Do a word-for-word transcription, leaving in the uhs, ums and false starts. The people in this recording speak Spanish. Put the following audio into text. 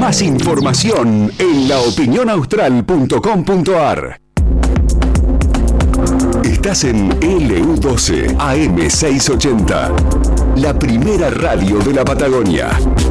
Más información en la opinión austral punto com punto a r. Estás en L U doce A M seiscientos ochenta, la primera radio de la Patagonia.